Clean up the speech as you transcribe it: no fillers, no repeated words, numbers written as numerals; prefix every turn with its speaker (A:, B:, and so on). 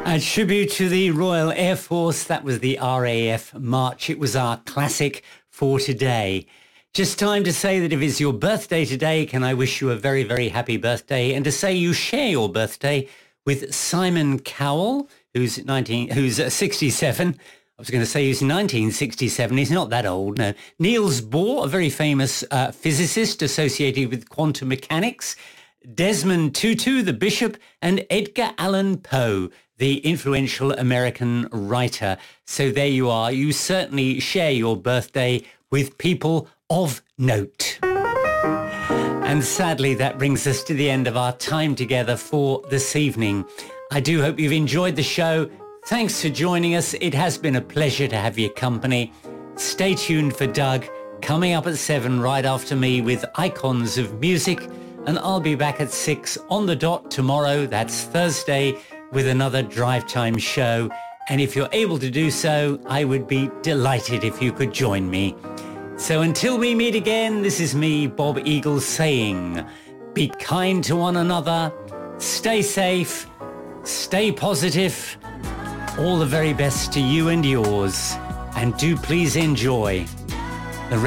A: A tribute to the Royal Air Force. That was the RAF March. It was our classic for today. Just time to say that if it's your birthday today, can I wish you a very, very happy birthday, and to say you share your birthday with Simon Cowell, who's 67. I was going to say he's 1967. He's not that old, no. Niels Bohr, a very famous physicist associated with quantum mechanics. Desmond Tutu, the bishop, and Edgar Allan Poe, the influential American writer. So there you are. You certainly share your birthday with people of note. And sadly, that brings us to the end of our time together for this evening. I do hope you've enjoyed the show. Thanks for joining us. It has been a pleasure to have your company. Stay tuned for Doug, coming up at 7 right after me with Icons of Music. And I'll be back at 6 on the dot tomorrow. That's Thursday, with another Drive Time show. And if you're able to do so, I would be delighted if you could join me. So until we meet again, this is me, Bob Eagle, saying, be kind to one another, stay safe, stay positive, all the very best to you and yours, and do please enjoy